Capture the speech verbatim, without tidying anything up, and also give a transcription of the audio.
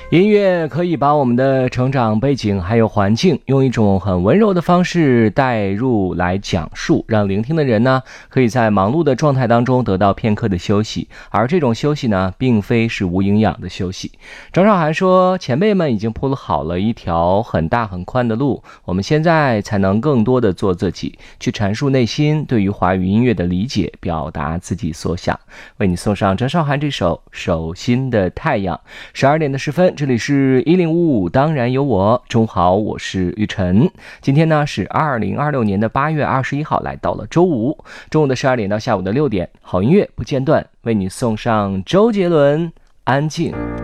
音乐可以把我们的成长背景还有环境用一种很温柔的方式带入来讲述，让聆听的人呢可以在忙碌的状态当中得到片刻的休息，而这种休息呢并非是无营养的休息。张韶涵说，前辈们已经铺了好了一条很大很宽的路，我们现在才能更多的做自己，去阐述内心对于华语音乐的理解，表达自己所想。为你送上张韶涵这首手心的太阳。十二点的十分，这里是一零五五，当然有我。中午好，我是玉晨。今天呢是二零二六年的八月二十一号，来到了周五中午的十二点到下午的六点，好音乐不间断，为你送上周杰伦安静。